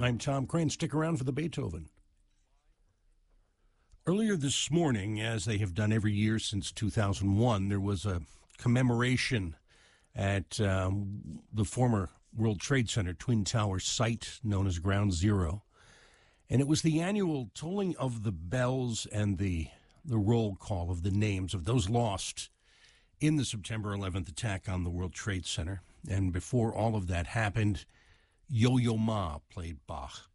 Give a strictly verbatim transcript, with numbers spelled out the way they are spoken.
I'm Tom Crane. Stick around for the Beethoven. Earlier this morning, as they have done every year since two thousand one, there was a commemoration at um, the former World Trade Center Twin Towers site known as Ground Zero. And it was the annual tolling of the bells and the, the roll call of the names of those lost in the September eleventh attack on the World Trade Center. And before all of that happened, Yo-Yo Ma played Bach.